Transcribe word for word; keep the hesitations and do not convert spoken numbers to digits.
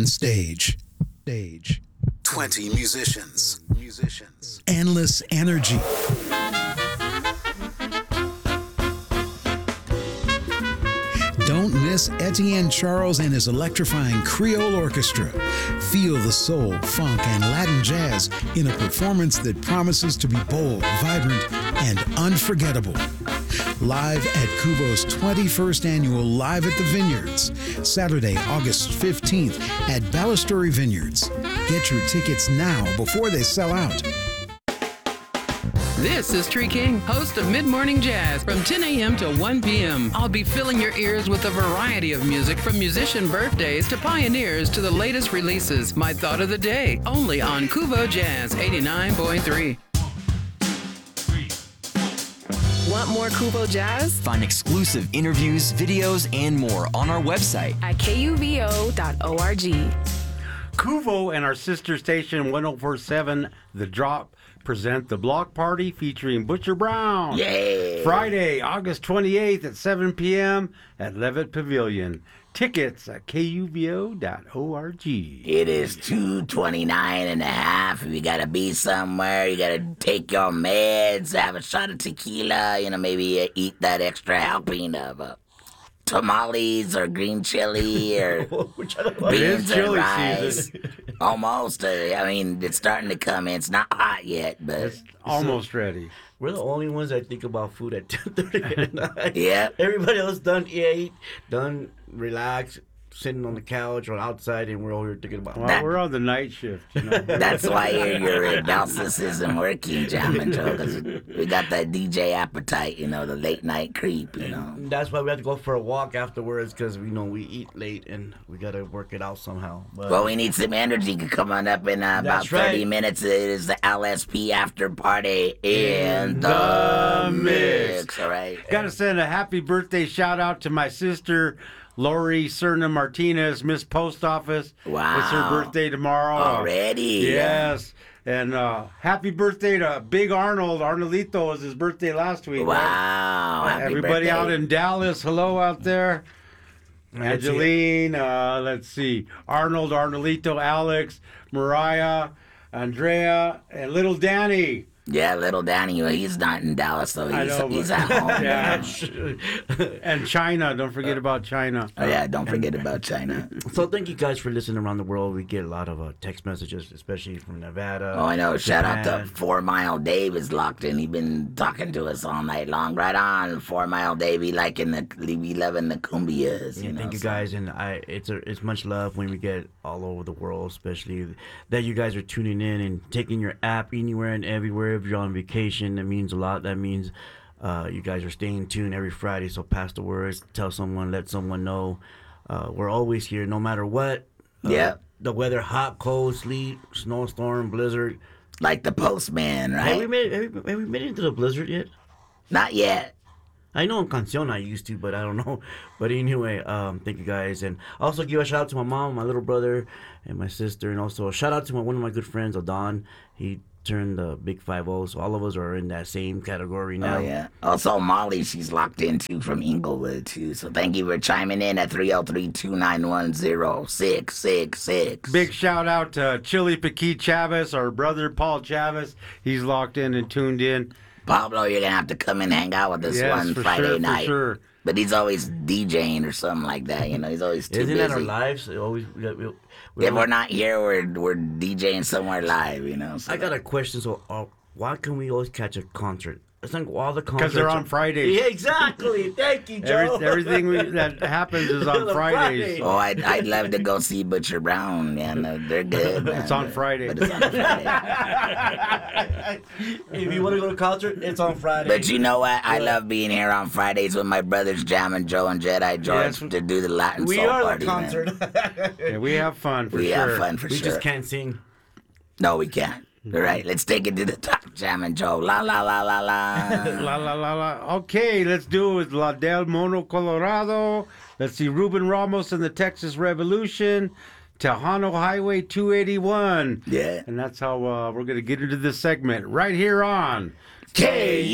One stage. Stage. twenty musicians. Musicians. Endless energy. Don't miss Etienne Charles and his electrifying Creole Orchestra. Feel the soul, funk, and Latin jazz in a performance that promises to be bold, vibrant, and unforgettable. Live at Kuvo's twenty-first Annual Live at the Vineyards, Saturday, August fifteenth at Balustrade Vineyards. Get your tickets now before they sell out. This is Tree King, host of Mid Morning Jazz from ten a.m. to one p.m. I'll be filling your ears with a variety of music from musician birthdays to pioneers to the latest releases. My thought of the day, only on Kuvo Jazz eighty-nine point three. Want more Kuvo Jazz? Find exclusive interviews, videos, and more on our website at K U V O dot org. Kuvo and our sister station one oh four point seven The Drop present the Block Party featuring Butcher Brown. Yay! Friday, August twenty-eighth at seven p.m. at Levitt Pavilion. Tickets at K U V O dot org. It is two twenty-nine and a half. If you gotta be somewhere, you gotta take your meds, have a shot of tequila, you know, maybe uh, eat that extra helping of uh, tamales or green chili or beans and rice. Almost. Uh, I mean, it's starting to come in. It's not hot yet, but it's almost ready. We're the only ones that think about food at ten thirty at night. Yeah. Everybody else done eat, done relax, sitting on the couch or outside, and we're all here thinking about well, that. We're on the night shift, you know. That's why your, your analysis isn't working, Jamin Joe, because we got that D J appetite, you know, the late night creep, you know. And that's why we have to go for a walk afterwards, because we know we eat late and we got to work it out somehow. But well, we need some energy. Come on up in uh, about thirty right. minutes. It is the L S P after party in the, the mix. mix. All right. Got to send a happy birthday shout out to my sister, Lori Cerna Martinez, Miss Post Office. Wow. It's her birthday tomorrow. Already? Yes. And uh, happy birthday to Big Arnold. Arnoldito was his birthday last week. Wow. Right? Happy Everybody birthday. out in Dallas, hello out there. Angeline, uh, let's see. Arnold, Arnoldito, Alex, Mariah, Andrea, and little Danny. Yeah, little Danny, well, he's not in Dallas, though. I He's, know, he's but- at home. Yeah. And China. Don't forget about China. Oh, yeah, don't forget about China. So thank you guys for listening around the world. We get a lot of uh, text messages, especially from Nevada. Oh, I know. Shout out to Japan. Four Mile Dave is locked in. He's been talking to us all night long. Right on, Four Mile Dave. He liking the, he loving the cumbias. Yeah, You know, thank you so- guys, and I it's a, it's much love when we get all over the world, especially that you guys are tuning in and taking your app anywhere and everywhere. If you're on vacation, that means a lot. That means uh, you guys are staying tuned every Friday. So pass the words, tell someone, let someone know. Uh, we're always here, no matter what. Uh, Yeah. The weather, hot, cold, sleet, snowstorm, blizzard. Like the postman, right? Have we made have we, have we made it into the blizzard yet? Not yet. I know in Cancion I used to, but I don't know. But anyway, um, thank you guys. And also give a shout out to my mom, my little brother, and my sister. And also a shout out to my, one of my good friends, Adon. He turned the big five oh, so all of us are in that same category now. Oh, yeah. Also, Molly, she's locked in, too, from Inglewood, too. So thank you for chiming in at three oh three, two nine one, oh six six six. Big shout out to Chili Paquit Chavez, our brother Paul Chavez. He's locked in and tuned in. Pablo, you're going to have to come and hang out with us Yes, one for Friday sure, for night. sure. But he's always DJing or something like that. You know, he's always too Isn't busy. that our lives? It always, we got, we, we If we're not here, we're we're DJing somewhere live, you know. So. I got a question. So, uh, why can we always catch a concert? It's like all the concerts. Because they're on are- Fridays. Yeah, exactly. Thank you, Joe. Every, everything we, that happens is on On Fridays. Friday. Oh, I'd, I'd love to go see Butcher Brown, man. No, they're good, man. It's on Friday. But it's on Friday. If you want to go to a concert, it's on Friday. But you know what? I love being here on Fridays with my brothers Jamin Joe and Jedi George Yes. to do the Latin we soul are party, the concert. Yeah, we have fun for Man. We sure. have fun for we sure. just can't sing. No, we can't. All right, let's take it to the top, Jamin Joe. La la la la la. La la la la. Okay, let's do it with La Del Mono Colorado. Let's see Ruben Ramos and the Texas Revolution. Tejano Highway two eighty-one. Yeah. And that's how uh, we're going to get into this segment right here on K